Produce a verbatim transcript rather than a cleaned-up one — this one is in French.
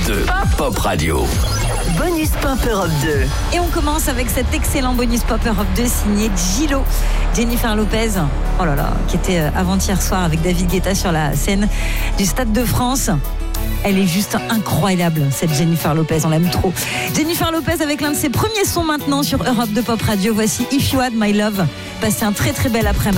deux, Pop Radio. Bonus Pop Europe deux. Et on commence avec cet excellent Bonus Pop Europe deux signé Gillo. Jennifer Lopez, oh là là, qui était avant-hier soir avec David Guetta sur la scène du Stade de France. Elle est juste incroyable, cette Jennifer Lopez, on l'aime trop. Jennifer Lopez avec l'un de ses premiers sons maintenant sur Europe deux Pop Radio. Voici If You Had My Love. Passez un très très bel après-midi.